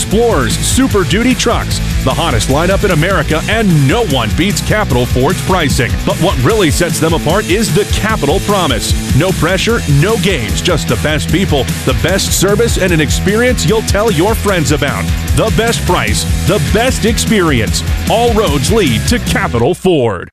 Explorers, Super Duty trucks, the hottest lineup in America, and no one beats Capital Ford's pricing. But what really sets them apart is the Capital Promise. No pressure, no games, just the best people, the best service, and an experience you'll tell your friends about. The best price, the best experience. All roads lead to Capital Ford.